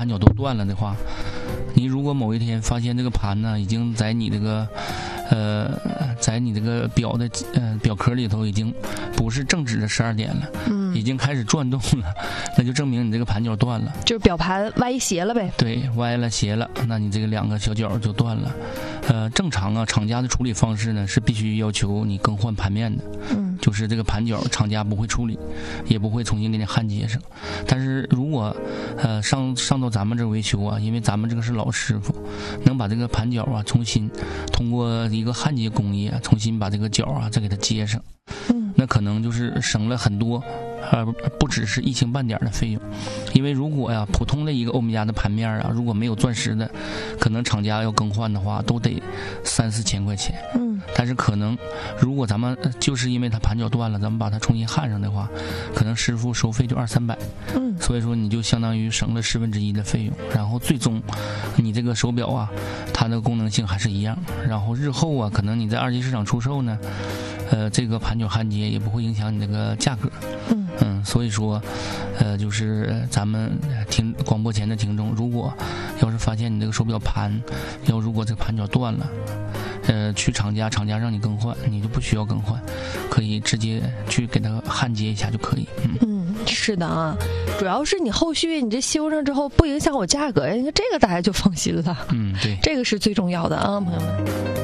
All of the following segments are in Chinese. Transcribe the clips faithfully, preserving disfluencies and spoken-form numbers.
盘角都断了的话，你如果某一天发现这个盘呢已经在你这个呃在你这个表的呃表壳里头已经不是正指的十二点了，嗯，已经开始转动了，那就证明你这个盘角断了， 就是表盘歪斜了呗。 对，歪了斜了，那你这个两个小角就断了。呃，正常啊，厂家的处理方式呢是必须要求你更换盘面的，嗯，就是这个盘角厂家不会处理，也不会重新给你焊接上。但是如果呃上上到咱们这维修啊，因为咱们这个是老师傅，能把这个盘角啊重新通过一个焊接工艺啊，重新把这个角啊再给它接上，嗯，那可能就是省了很多。而不只是一星半点的费用，因为如果呀普通的一个欧米茄的盘面啊，如果没有钻石的，可能厂家要更换的话都得三四千块钱。嗯，但是可能如果咱们就是因为它盘角断了，咱们把它重新焊上的话，可能师傅收费就二三百。嗯，所以说你就相当于省了十分之一的费用，然后最终你这个手表啊，它的功能性还是一样，然后日后啊，可能你在二级市场出售呢。呃，这个盘角焊接也不会影响你这个价格，嗯嗯，所以说，呃，就是咱们听广播前的听众，如果要是发现你这个手表盘，要如果这个盘角断了，呃，去厂家，厂家让你更换，你就不需要更换，可以直接去给它焊接一下就可以，嗯嗯，是的啊，主要是你后续你这修上之后不影响我价格，人家这个大家就放心了， 嗯，对， 这个是最重要的啊，朋友们。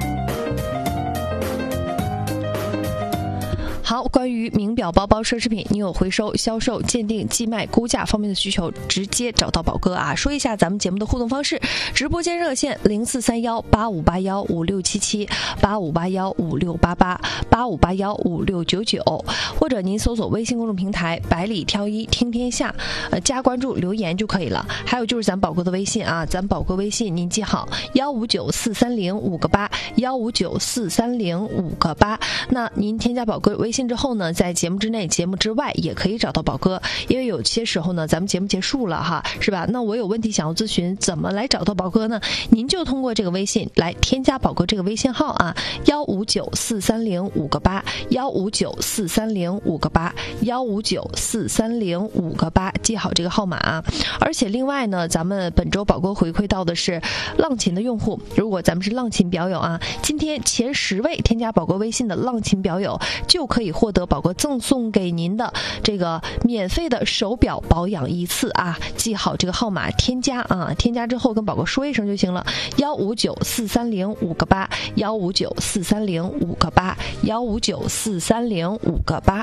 好，关于名表、包包、奢侈品，你有回收、销售、鉴定、寄卖、估价方面的需求，直接找到宝哥啊！说一下咱们节目的互动方式：直播间热线零四三幺八五八幺五六七七八五八幺五六八八八五八幺五六九九，或者您搜索微信公众平台“百里挑一听天下”，呃，加关注留言就可以了。还有就是咱宝哥的微信啊，咱宝哥微信您记好幺五九四三零五个八幺五九四三零五个八。那您添加宝哥微信之后呢，在节目之内、节目之外也可以找到宝哥，因为有些时候呢，咱们节目结束了哈，是吧？那我有问题想要咨询，怎么来找到宝哥呢？您就通过这个微信来添加宝哥这个微信号啊，幺五九四三零五个八幺五九四三零五个八幺五九四三零五个八，记好这个号码啊。而且另外呢，咱们本周宝哥回馈到的是浪琴的用户，如果咱们是浪琴表友啊，今天前十位添加宝哥微信的浪琴表友就可以获得宝哥赠送给您的这个免费的手表保养一次啊，记好这个号码，添加啊，添加之后跟宝哥说一声就行了，幺五九四三零五个八幺五九四三零五个八幺五九四三零五个八。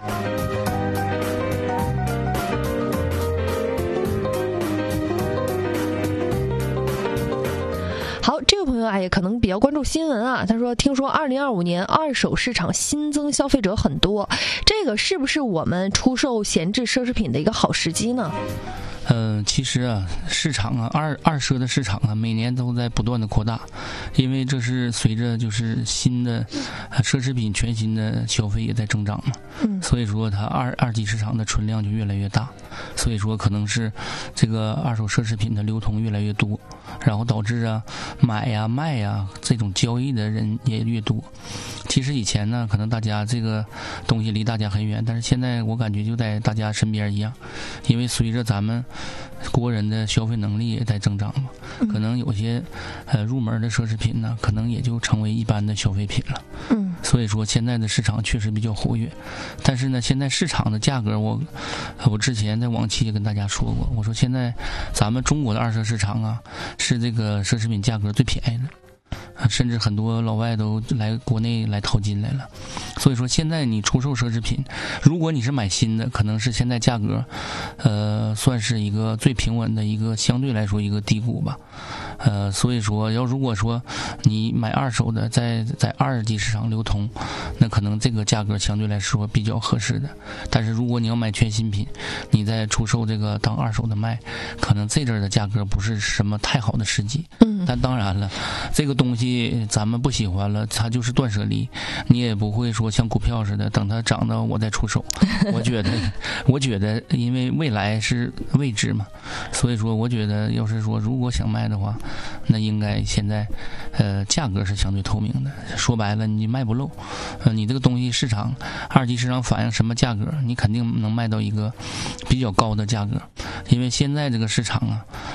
好，这个朋友啊也可能比较关注新闻啊，他说听说二零二五年二手市场新增消费者很多，这个是不是我们出售闲置奢侈品的一个好时机呢？ 呃，其实啊，市场啊，二二奢的市场啊，每年都在不断的扩大，因为这是随着就是新的奢侈品全新的消费也在增长嘛，嗯，所以说它二二级市场的存量就越来越大，所以说可能是这个二手奢侈品的流通越来越多，然后导致啊买呀卖呀这种交易的人也越多。其实以前呢，可能大家这个东西离大家很远，但是现在我感觉就在大家身边一样，因为随着咱们国人的消费能力也在增长嘛，可能有些呃入门的奢侈品呢，可能也就成为一般的消费品了。嗯，所以说现在的市场确实比较活跃，但是呢，现在市场的价格我我之前在往期也跟大家说过，我说现在咱们中国的二手市场啊，是这个奢侈品价格最便宜的。甚至很多老外都来国内来淘金来了，所以说现在你出售奢侈品，如果你是买新的，可能是现在价格，呃，算是一个最平稳的一个相对来说一个低谷吧，呃，所以说要如果说你买二手的在在二级市场流通，那可能这个价格相对来说比较合适的，但是如果你要买全新品，你在出售这个当二手的卖，可能这阵的价格不是什么太好的时机。嗯，但当然了，这个东西咱们不喜欢了，它就是断舍离，你也不会说像股票似的等它涨到我再出手。我觉得我觉得因为未来是未知嘛，所以说我觉得要是说如果想卖的话，那应该现在呃价格是相对透明的，说白了你卖不漏，呃你这个东西市场二级市场反映什么价格，你肯定能卖到一个比较高的价格，因为现在这个市场啊